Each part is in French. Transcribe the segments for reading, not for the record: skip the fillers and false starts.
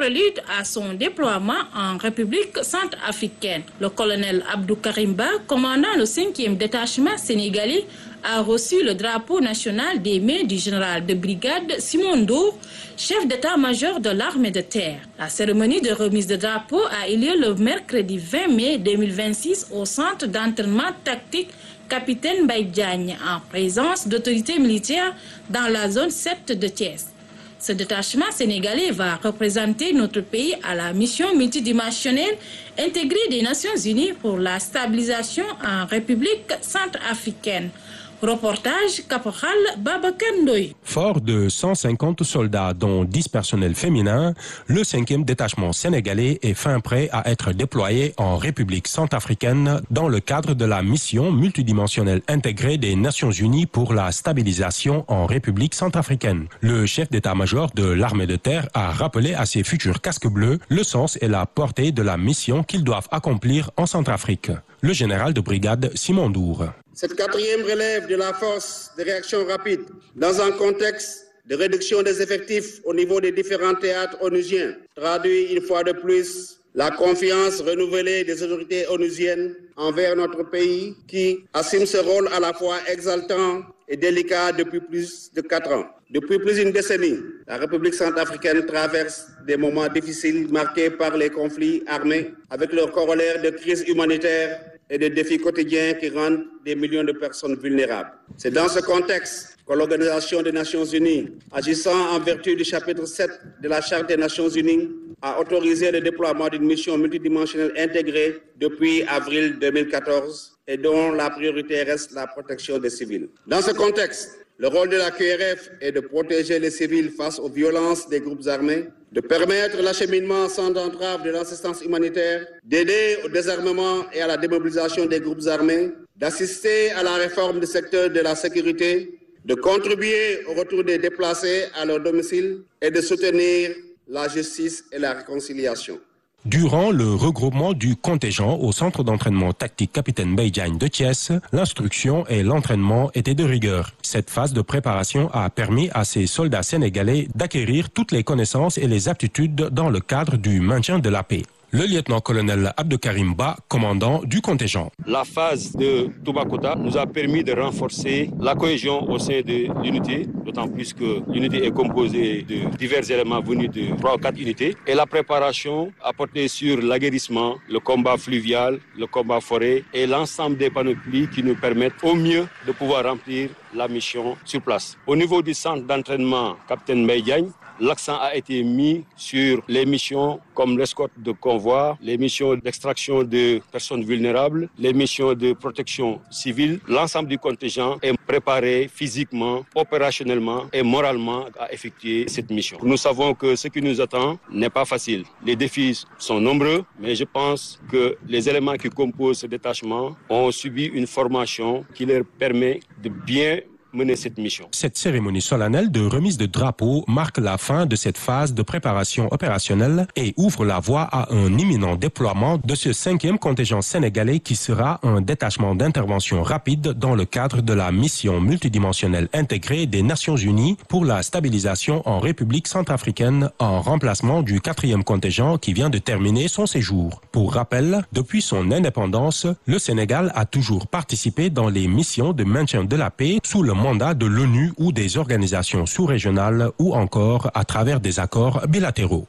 prélude à son déploiement en République centrafricaine. Le colonel Abdou Karim Ba, commandant le 5e détachement sénégalais, a reçu le drapeau national des mains du général de brigade Simon Ndour, chef d'état-major de l'armée de terre. La cérémonie de remise de drapeau a eu lieu le mercredi 20 mai 2026 au centre d'entraînement tactique Capitaine Mbaye Diagne en présence d'autorités militaires dans la zone 7 de Thiès. Ce détachement sénégalais va représenter notre pays à la mission multidimensionnelle intégrée des Nations Unies pour la stabilisation en République centrafricaine. Reportage Caporal Babacar Ndoye. Fort de 150 soldats, dont 10 personnels féminins, le 5e détachement sénégalais est fin prêt à être déployé en République centrafricaine dans le cadre de la mission multidimensionnelle intégrée des Nations Unies pour la stabilisation en République centrafricaine. Le chef d'état-major de l'armée de terre a rappelé à ses futurs casques bleus le sens et la portée de la mission qu'ils doivent accomplir en Centrafrique. Le général de brigade Simon Ndour. Cette 4e relève de la force de réaction rapide dans un contexte de réduction des effectifs au niveau des différents théâtres onusiens traduit une fois de plus la confiance renouvelée des autorités onusiennes envers notre pays qui assume ce rôle à la fois exaltant et délicat depuis plus de 4 ans. Depuis plus d'une décennie, la République centrafricaine traverse des moments difficiles marqués par les conflits armés avec leur corollaire de crises humanitaires et de défis quotidiens qui rendent des millions de personnes vulnérables. C'est dans ce contexte que l'Organisation des Nations Unies, agissant en vertu du chapitre 7 de la Charte des Nations Unies, a autorisé le déploiement d'une mission multidimensionnelle intégrée depuis avril 2014 et dont la priorité reste la protection des civils. Dans ce contexte, le rôle de la QRF est de protéger les civils face aux violences des groupes armés, de permettre l'acheminement sans entrave de l'assistance humanitaire, d'aider au désarmement et à la démobilisation des groupes armés, d'assister à la réforme du secteur de la sécurité, de contribuer au retour des déplacés à leur domicile et de soutenir la justice et la réconciliation. Durant le regroupement du contingent au centre d'entraînement tactique Capitaine Mbaye Diagne de Thiès, l'instruction et l'entraînement étaient de rigueur. Cette phase de préparation a permis à ces soldats sénégalais d'acquérir toutes les connaissances et les aptitudes dans le cadre du maintien de la paix. Le lieutenant-colonel Abdou Karim Ba, commandant du contingent. La phase de Toubacouta nous a permis de renforcer la cohésion au sein de l'unité, d'autant plus que l'unité est composée de divers éléments venus de 3 ou 4 unités. Et la préparation a porté sur l'aguerrissement, le combat fluvial, le combat forêt et l'ensemble des panoplies qui nous permettent au mieux de pouvoir remplir la mission sur place. Au niveau du centre d'entraînement Capitaine Mbaye Diagne, l'accent a été mis sur les missions comme l'escorte de convoi, les missions d'extraction de personnes vulnérables, les missions de protection civile. L'ensemble du contingent est préparé physiquement, opérationnellement et moralement à effectuer cette mission. Nous savons que ce qui nous attend n'est pas facile. Les défis sont nombreux, mais je pense que les éléments qui composent ce détachement ont subi une formation qui leur permet de bien mener cette mission. Cette cérémonie solennelle de remise de drapeau marque la fin de cette phase de préparation opérationnelle et ouvre la voie à un imminent déploiement de ce 5e contingent sénégalais qui sera un détachement d'intervention rapide dans le cadre de la mission multidimensionnelle intégrée des Nations Unies pour la stabilisation en République centrafricaine en remplacement du 4e contingent qui vient de terminer son séjour. Pour rappel, depuis son indépendance, le Sénégal a toujours participé dans les missions de maintien de la paix sous le mandat de l'ONU ou des organisations sous-régionales ou encore à travers des accords bilatéraux.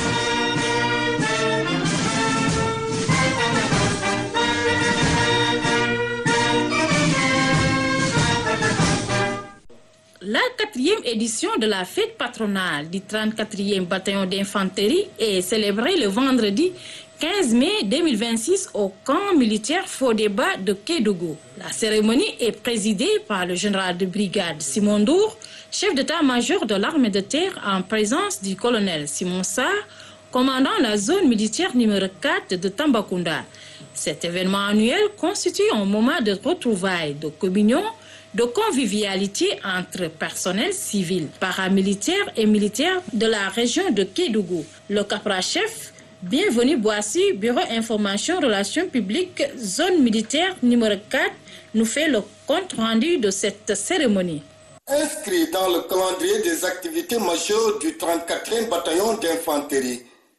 La 4e édition de la fête patronale du 34e bataillon d'infanterie est célébrée le vendredi 15 mai 2026 au camp militaire Fodéba de Kédougou. La cérémonie est présidée par le général de brigade Simon Ndour, chef d'état-major de l'armée de terre en présence du colonel Simon Sarr, commandant la zone militaire numéro 4 de Tambacounda. Cet événement annuel constitue un moment de retrouvailles, de communion, de convivialité entre personnel civil, paramilitaire et militaire de la région de Kédougou. Le caporal-chef Bienvenue Boissy, Bureau Information Relations Publiques, zone militaire numéro 4, nous fait le compte-rendu de cette cérémonie. Inscrit dans le calendrier des activités majeures du 34e bataillon d'infanterie,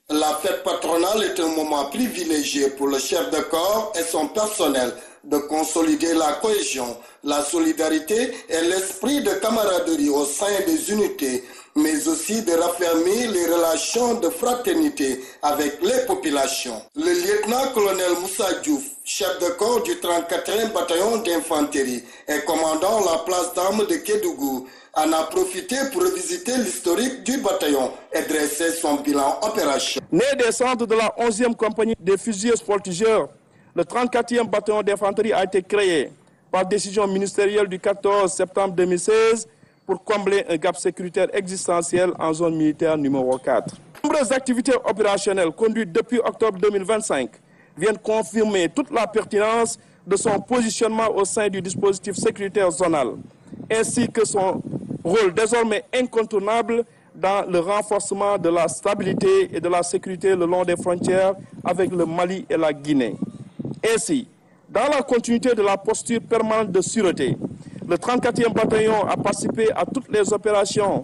La fête patronale est un moment privilégié pour le chef de corps et son personnel de consolider la cohésion, la solidarité et l'esprit de camaraderie au sein des unités, mais aussi de raffermir les relations de fraternité avec les populations. Le lieutenant-colonel Moussa Diouf, chef de corps du 34e bataillon d'infanterie et commandant la place d'armes de Kédougou, en a profité pour revisiter l'historique du bataillon et dresser son bilan opérationnel. Né des centres de la 11e compagnie des fusiliers voltigeurs, le 34e bataillon d'infanterie a été créé par décision ministérielle du 14 septembre 2016 pour combler un gap sécuritaire existentiel en zone militaire numéro 4. De nombreuses activités opérationnelles conduites depuis octobre 2025 viennent confirmer toute la pertinence de son positionnement au sein du dispositif sécuritaire zonal, ainsi que son rôle désormais incontournable dans le renforcement de la stabilité et de la sécurité le long des frontières avec le Mali et la Guinée. Ainsi, dans la continuité de la posture permanente de sûreté, le 34e bataillon a participé à toutes les opérations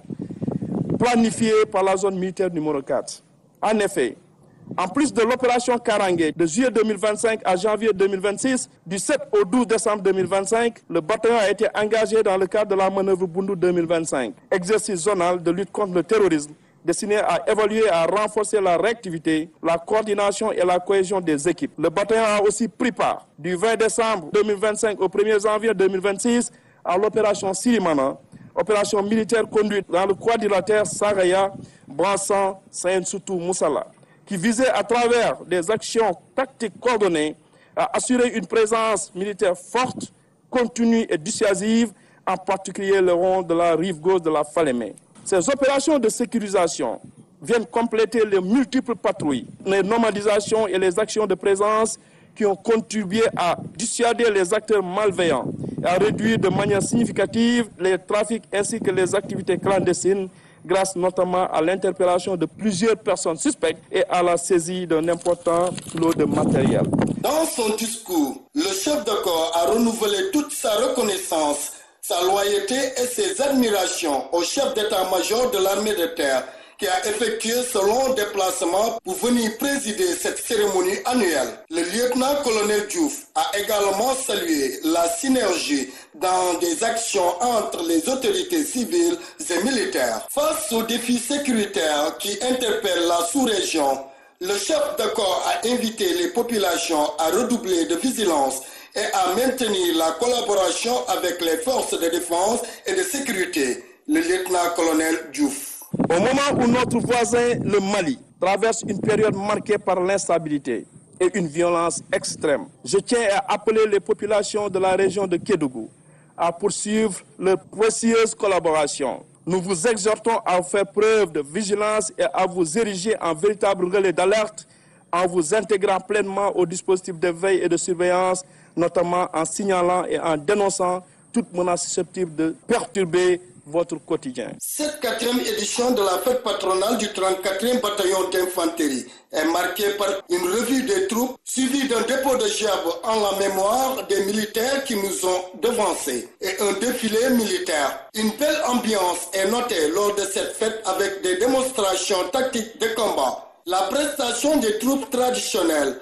planifiées par la zone militaire numéro 4. En effet, en plus de l'opération Karangé de juillet 2025 à janvier 2026, du 7 au 12 décembre 2025, le bataillon a été engagé dans le cadre de la manœuvre Bundu 2025, exercice zonal de lutte contre le terrorisme, destiné à évaluer et à renforcer la réactivité, la coordination et la cohésion des équipes. Le bataillon a aussi pris part du 20 décembre 2025 au 1er janvier 2026 à l'opération Sirimana, opération militaire conduite dans le quadrilatère Saraya, Bransan, Saint-Soutou, Moussala, qui visait à travers des actions tactiques coordonnées à assurer une présence militaire forte, continue et dissuasive, en particulier le rond de la rive gauche de la Falémé. Ces opérations de sécurisation viennent compléter les multiples patrouilles, les normalisations et les actions de présence qui ont contribué à dissuader les acteurs malveillants et à réduire de manière significative les trafics ainsi que les activités clandestines, grâce notamment à l'interpellation de plusieurs personnes suspectes et à la saisie d'un important lot de matériel. Dans son discours, le chef de corps a renouvelé toute sa reconnaissance, sa loyauté et ses admirations au chef d'état-major de l'armée de terre qui a effectué ce long déplacement pour venir présider cette cérémonie annuelle. Le lieutenant-colonel Diouf a également salué la synergie dans des actions entre les autorités civiles et militaires. Face aux défis sécuritaires qui interpellent la sous-région, le chef de corps a invité les populations à redoubler de vigilance et à maintenir la collaboration avec les forces de défense et de sécurité. Le lieutenant-colonel Diouf. Au moment où notre voisin, le Mali, traverse une période marquée par l'instabilité et une violence extrême, je tiens à appeler les populations de la région de Kédougou à poursuivre leur précieuse collaboration. Nous vous exhortons à faire preuve de vigilance et à vous ériger en véritable relais d'alerte en vous intégrant pleinement au dispositif de veille et de surveillance, notamment en signalant et en dénonçant toute menace susceptible de perturber votre quotidien. Cette 4e édition de la fête patronale du 34e bataillon d'infanterie est marquée par une revue des troupes suivie d'un dépôt de gerbes en la mémoire des militaires qui nous ont devancés et un défilé militaire. Une belle ambiance est notée lors de cette fête avec des démonstrations tactiques de combat. La prestation des troupes traditionnelles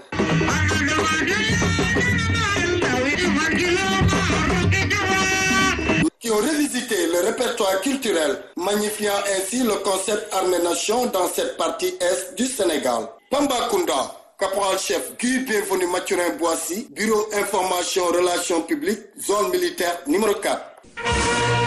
qui ont revisité le répertoire culturel, magnifiant ainsi le concept armée-nation dans cette partie est du Sénégal. Tambacounda, caporal-chef Guy Bienvenu Mathurin Boissy, Bureau Information Relations Publiques, zone militaire numéro 4.